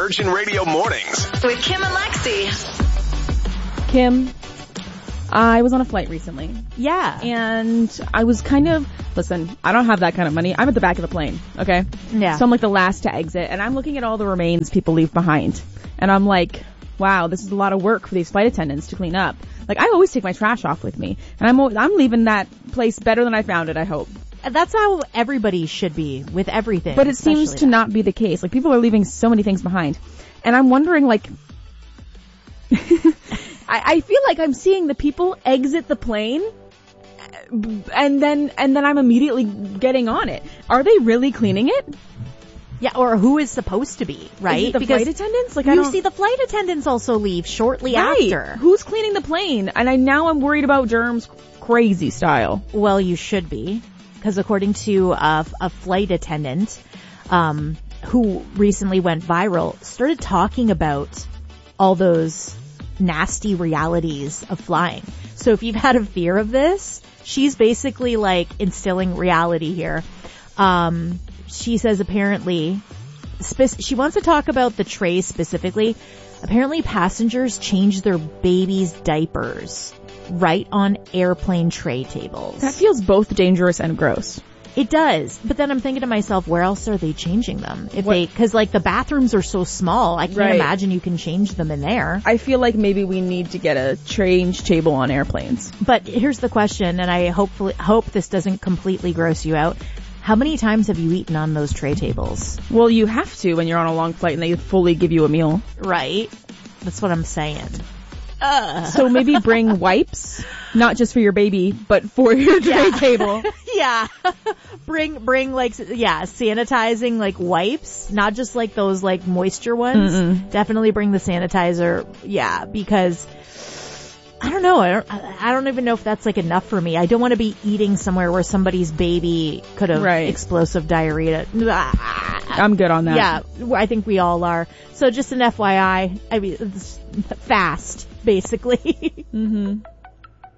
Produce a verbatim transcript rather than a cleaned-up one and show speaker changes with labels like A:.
A: Virgin Radio Mornings
B: with Kim and Lexi.
C: Kim, I was on a flight recently.
D: Yeah.
C: And I was kind of, listen, I don't have that kind of money. I'm at the back of the plane, okay?
D: Yeah.
C: So I'm like the last to exit, and I'm looking at all the remains people leave behind. And I'm like, wow, this is a lot of work for these flight attendants to clean up. Like, I always take my trash off with me. And I'm I'm leaving that place better than I found it, I hope.
D: That's how everybody should be with everything.
C: But it seems to
D: that.
C: not be the case. Like, people are leaving so many things behind. And I'm wondering, like, I, I feel like I'm seeing the people exit the plane, and then and then I'm immediately getting on it. Are they really cleaning it?
D: Yeah, or who is supposed to be, right?
C: Is it the
D: because
C: flight attendants? Like,
D: you
C: I don't
D: see the flight attendants also leave shortly
C: right.
D: after.
C: Who's cleaning the plane? And I now I'm worried about germs, crazy style.
D: Well, you should be, because according to a, a flight attendant um, who recently went viral, started talking about all those nasty realities of flying. So if you've had a fear of this, she's basically like instilling reality here. Um, she says apparently, spe- she wants to talk about the trays specifically. Apparently passengers change their babies' diapers right on airplane tray tables.
C: That feels both dangerous and gross.
D: It does. But then I'm thinking to myself, where else are they changing them? If
C: what?
D: they, cause like the bathrooms are so small, I can't
C: right.
D: imagine you can change them in there.
C: I feel like maybe we need to get a change table on airplanes.
D: But here's the question, and I hopefully hope this doesn't completely gross you out. How many times have you eaten on those tray tables?
C: Well, you have to when you're on a long flight and they fully give you a meal.
D: Right? That's what I'm saying.
C: Uh. So maybe bring wipes, not just for your baby, but for your tray
D: yeah.
C: table.
D: yeah. bring, bring like, yeah, sanitizing like wipes, not just like those like moisture ones.
C: Mm-mm.
D: Definitely bring the sanitizer. Yeah, because I don't know. I don't, I don't even know if that's like enough for me. I don't want to be eating somewhere where somebody's baby could have
C: right.
D: explosive diarrhea.
C: I'm good on that.
D: Yeah, I think we all are. So just an F Y I. I mean, it's fast, basically.
C: Mm-hmm.